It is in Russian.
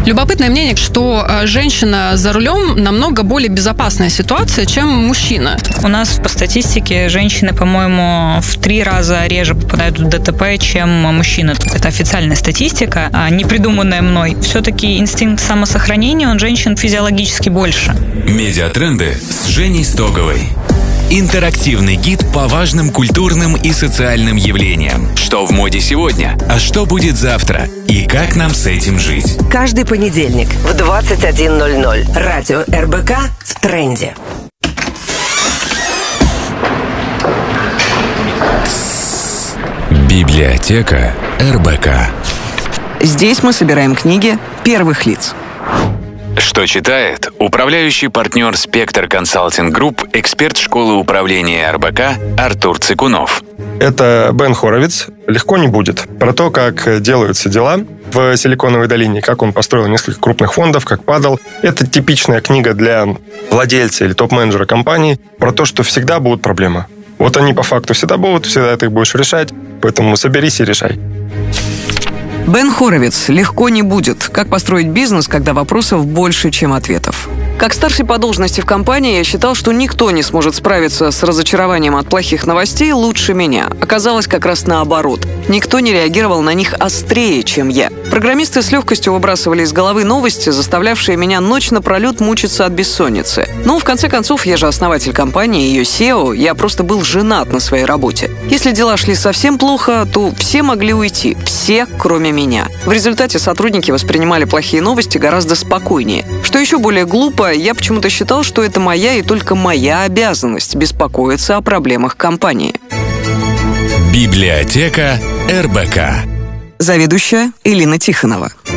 Любопытное мнение, что женщина за рулем намного более безопасная ситуация, чем мужчина. У нас по статистике женщины, по-моему, в 3 раза реже попадают в ДТП, чем мужчины. Это официальная статистика, не придуманная мной. Все-таки инстинкт самосохранения у женщин физиологически больше. Медиатренды с Женей Стоговой. Интерактивный гид по важным культурным и социальным явлениям. Что в моде сегодня, а что будет завтра? И как нам с этим жить? Каждый понедельник в 21:00. Радио РБК в тренде. Библиотека РБК. Здесь мы собираем книги первых лиц. Что читает управляющий партнер «Спектр Консалтинг Групп», эксперт школы управления РБК Артур Цикунов. Это Бен Хоровиц. «Легко не будет». Про то, как делаются дела в Силиконовой долине, как он построил несколько крупных фондов, как падал. Это типичная книга для владельца или топ-менеджера компании про то, что всегда будут проблемы. Вот они по факту всегда будут, всегда ты их будешь решать, поэтому соберись и решай. Бен Хоровиц. «Легко не будет. Как построить бизнес, когда вопросов больше, чем ответов». Как старший по должности в компании, я считал, что никто не сможет справиться с разочарованием от плохих новостей лучше меня. Оказалось как раз наоборот. Никто не реагировал на них острее, чем я. Программисты с легкостью выбрасывали из головы новости, заставлявшие меня ночь напролет мучиться от бессонницы. Но, в конце концов, я же основатель компании, ее SEO, я просто был женат на своей работе. Если дела шли совсем плохо, то все могли уйти. Все, кроме меня. В результате сотрудники воспринимали плохие новости гораздо спокойнее. Что еще более глупо, я почему-то считал, что это моя и только моя обязанность беспокоиться о проблемах компании. Библиотека РБК. Заведующая Элина Тихонова.